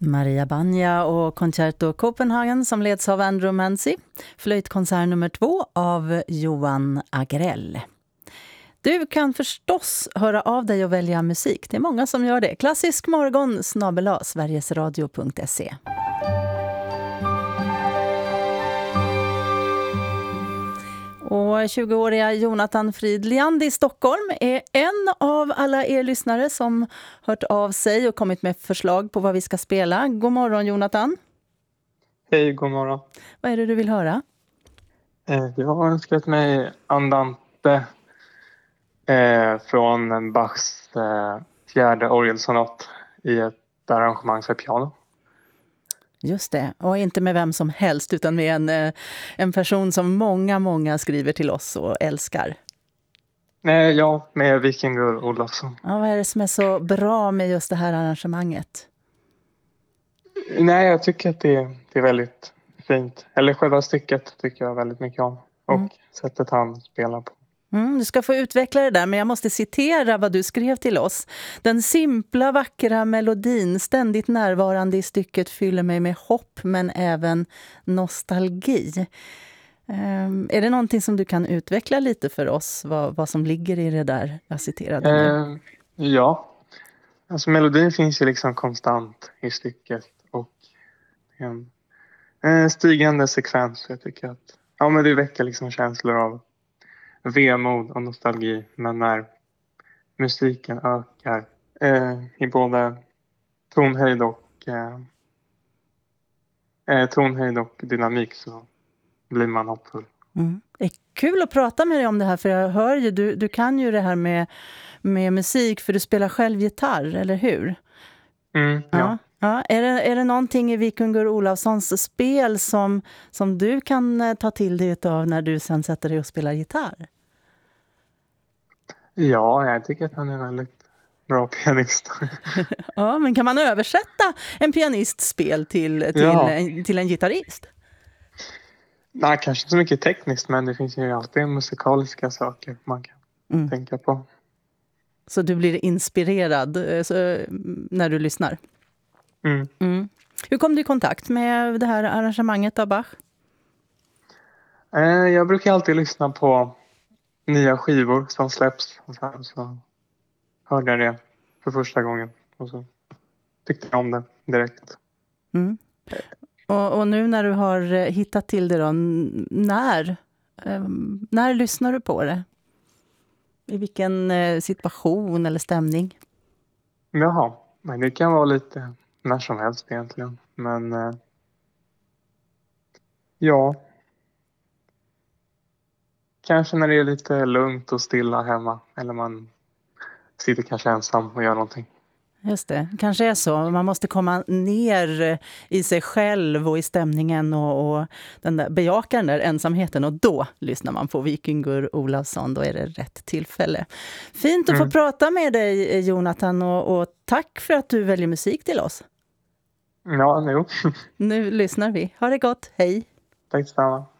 Maria Banja och Concerto Copenhagen som leds av Andrew Mancy. Flöjtkonsert nummer 2 av Johan Agrell. Du kan förstås höra av dig och välja musik. Det är många som gör det. Klassisk morgon @sverigesradio.se. Och 20-åriga Jonathan Fridliand i Stockholm är en av alla er lyssnare som hört av sig och kommit med förslag på vad vi ska spela. God morgon Jonathan. Hej, god morgon. Vad är det du vill höra? Jag har önskat mig Andante från Bachs fjärde orgelsonat i ett arrangemang för piano. Just det, och inte med vem som helst utan med en person som många skriver till oss och älskar. Ja, med Vikingur Olofsson. Ja, vad är det som är så bra med just det här arrangemanget? Nej, jag tycker att det är väldigt fint. Eller själva stycket tycker jag väldigt mycket om. Och sättet han spelar på. Du ska få utveckla det där, men jag måste citera vad du skrev till oss. Den simpla, vackra melodin, ständigt närvarande i stycket, fyller mig med hopp men även nostalgi. Är det någonting som du kan utveckla lite för oss, vad som ligger i det där jag citerade nu? Ja, alltså melodin finns ju liksom konstant i stycket och en stigande sekvens. Jag tycker att men det väcker liksom känslor av vemod och nostalgi, men när musiken ökar i både tonhöjd och dynamik så blir man hoppfull. Det är kul att prata med dig om det här, för jag hör ju, du kan ju det här med musik, för du spelar själv gitarr, eller hur? Ja. Ja. Är det någonting i Vikingur Olofssons spel som du kan ta till dig av när du sen sätter dig och spelar gitarr? Ja, jag tycker att han är en väldigt bra pianist. Ja, men kan man översätta en pianists spel till en gitarrist? Nej, kanske inte så mycket tekniskt, men det finns ju alltid musikaliska saker man kan tänka på. Så du blir inspirerad när du lyssnar? Hur kom du i kontakt med det här arrangemanget av Bach? Jag brukar alltid lyssna på nya skivor som släpps. Och så hörde jag det för första gången. Och så tyckte jag om det direkt. Och nu när du har hittat till det då, när lyssnar du på det? I vilken situation eller stämning? Jaha, men det kan vara lite när som helst egentligen. Men ja, kanske när det är lite lugnt och stilla hemma. Eller man sitter kanske ensam och gör någonting. Just det, kanske är så. Man måste komma ner i sig själv och i stämningen och den där, bejaka den där ensamheten, och då lyssnar man på Vikingur Olofsson. Då är det rätt tillfälle. Fint att få prata med dig, Jonathan, och tack för att du väljer musik till oss. Ja, nu. Nu lyssnar vi. Ha det gott, hej! Tack detsamma.